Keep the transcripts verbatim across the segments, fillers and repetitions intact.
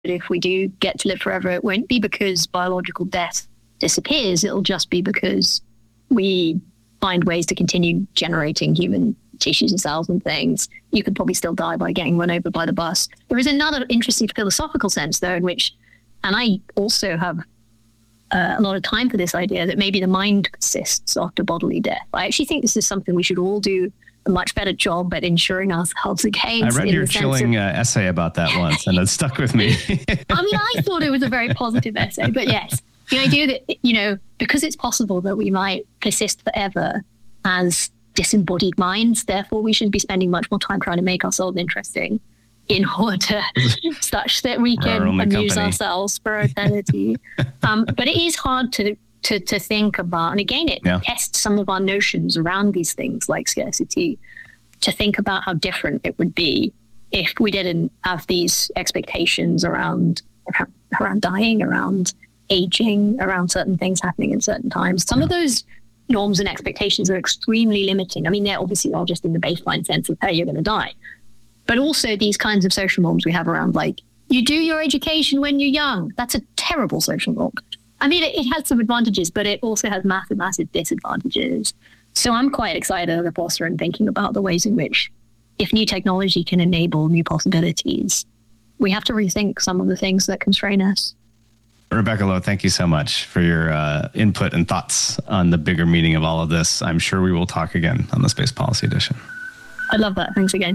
if we do get to live forever, it won't be because biological death disappears. It'll just be because we find ways to continue generating human tissues and cells and things. You could probably still die by getting run over by the bus. There is another interesting philosophical sense, though, in which, and I also have uh, a lot of time for this idea, that maybe the mind persists after bodily death. I actually think this is something we should all do a much better job at ensuring ourselves again. I read your chilling of, uh, essay about that once, and it stuck with me. I mean, I thought it was a very positive essay, but yes, the idea that, you know, because it's possible that we might persist forever as disembodied minds, therefore we should be spending much more time trying to make ourselves interesting in order such that we can amuse company. ourselves for eternity. um, but it is hard to to to think about, and again, it yeah. tests some of our notions around these things like scarcity, to think about how different it would be if we didn't have these expectations around around, around dying, around aging, around certain things happening in certain times. Some yeah. of those norms and expectations are extremely limiting. I mean, they're obviously all just in the baseline sense of, hey, you're going to die. But also these kinds of social norms we have around, like, you do your education when you're young. That's a terrible social norm. I mean, it, it has some advantages, but it also has massive, massive disadvantages. So I'm quite excited as a philosopher and thinking about the ways in which, if new technology can enable new possibilities, we have to rethink some of the things that constrain us. Rebecca Lowe, thank you so much for your uh, input and thoughts on the bigger meaning of all of this. I'm sure we will talk again on the Space Policy Edition. I love that. Thanks again.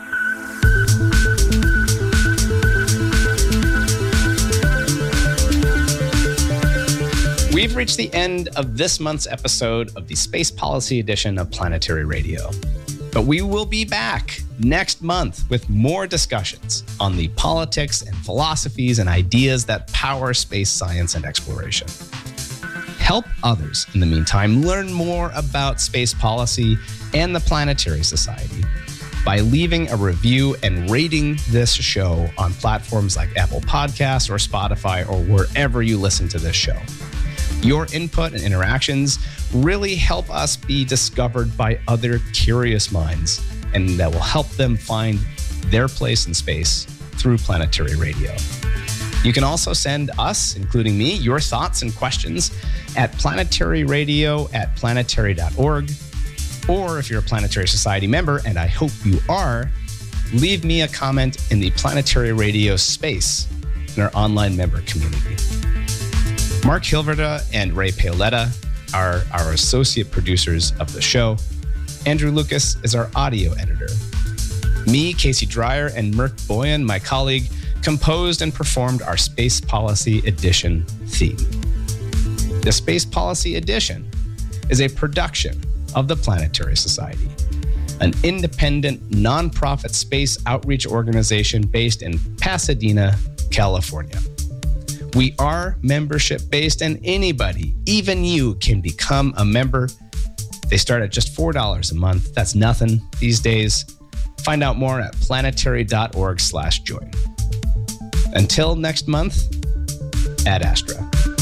We've reached the end of this month's episode of the Space Policy Edition of Planetary Radio. But we will be back next month with more discussions on the politics and philosophies and ideas that power space science and exploration. Help others, in the meantime, learn more about space policy and the Planetary Society by leaving a review and rating this show on platforms like Apple Podcasts or Spotify or wherever you listen to this show. Your input and interactions really help us be discovered by other curious minds, and that will help them find their place in space through Planetary Radio. You can also send us, including me, your thoughts and questions at planetaryradio at planetary dot org. Or if you're a Planetary Society member, and I hope you are, leave me a comment in the Planetary Radio space in our online member community. Mark Hilverda and Ray Paoletta are our associate producers of the show. Andrew Lucas is our audio editor. Me, Casey Dreyer, and Mert Boyan, my colleague, composed and performed our Space Policy Edition theme. The Space Policy Edition is a production of the Planetary Society, an independent, nonprofit space outreach organization based in Pasadena, California. We are membership-based, and anybody, even you, can become a member. They start at just four dollars a month. That's nothing these days. Find out more at planetary dot org slash join. Until next month, Ad Astra.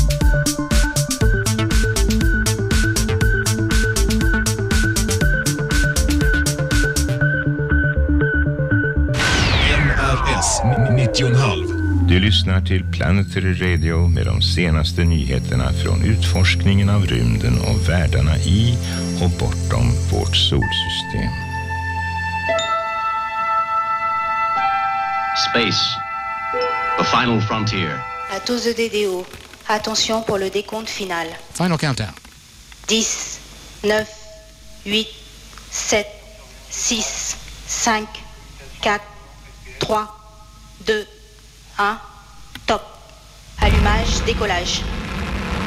N R S nittio komma fem. Du lyssnar till Planetary Radio med de senaste nyheterna från utforskningen av rymden och världarna i och bortom vårt solsystem. Space, the final frontier. À tous de D D O, attention pour le décompte final. Final countdown. dix, neuf, huit, sept, six, cinq, quatre, trois, deux, un, top. Allumage, décollage.